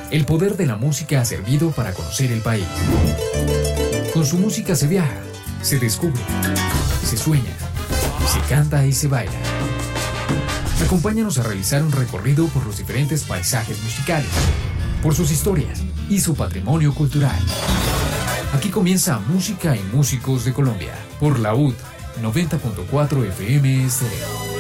El poder de la música ha servido para conocer el país. Con su música se viaja, se descubre, se sueña, se canta y se baila. Acompáñanos a realizar un recorrido por los diferentes paisajes musicales, por sus historias y su patrimonio cultural. Aquí comienza Música y Músicos de Colombia, por la UD 90.4 FM Estéreo.